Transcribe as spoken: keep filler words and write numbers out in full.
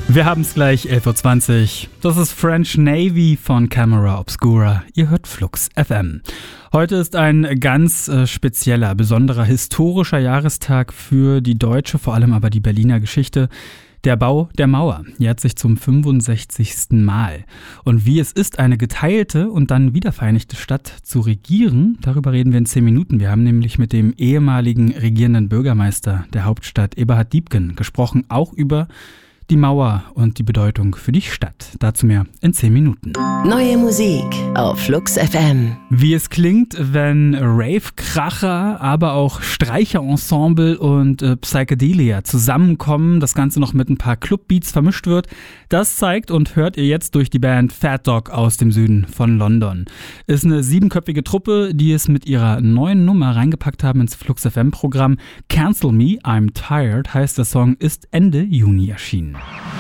Wir haben es gleich, elf Uhr zwanzig. Das ist French Navy von Camera Obscura. Ihr hört Flux F M. Heute ist ein ganz äh, spezieller, besonderer historischer Jahrestag für die deutsche, vor allem aber die Berliner Geschichte. Der Bau der Mauer jährt sich zum fünfundsechzigsten Mal. Und wie es ist, eine geteilte und dann wiedervereinigte Stadt zu regieren, darüber reden wir in zehn Minuten. Wir haben nämlich mit dem ehemaligen regierenden Bürgermeister der Hauptstadt, Eberhard Diepgen, gesprochen, auch über die Mauer und die Bedeutung für die Stadt. Dazu mehr in zehn Minuten. Neue Musik auf Flux F M. Wie es klingt, wenn Rave-Kracher, aber auch Streicherensemble und äh, Psychedelia zusammenkommen, das Ganze noch mit ein paar Clubbeats vermischt wird, das zeigt und hört ihr jetzt durch die Band Fat Dog aus dem Süden von London. Ist eine siebenköpfige Truppe, die es mit ihrer neuen Nummer reingepackt haben ins Flux F M-Programm. Cancel Me, I'm Tired heißt der Song, ist Ende Juni erschienen.